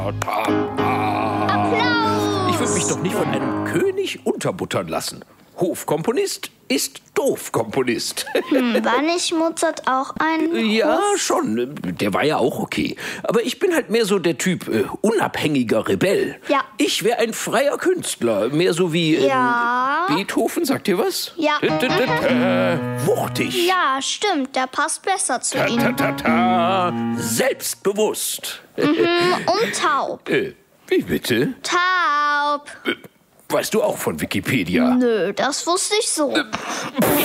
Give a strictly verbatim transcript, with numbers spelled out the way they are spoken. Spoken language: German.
Ich würde mich doch nicht von einem König unterbuttern lassen. Hofkomponist ist Doofkomponist. Hm, war nicht Mozart auch ein Ja, Hof? schon. Der war ja auch okay. Aber ich bin halt mehr so der Typ äh, unabhängiger Rebell. Ja. Ich wäre ein freier Künstler. Mehr so wie ähm, Ja. Beethoven, sagt ihr was? Ja. Äh, wuchtig. Ja, stimmt, der passt besser zu Ta, ta, Ihnen. ta, ta. Selbstbewusst. Und taub. Äh, wie bitte? Taub. Weißt du auch von Wikipedia? Nö, das wusste ich so.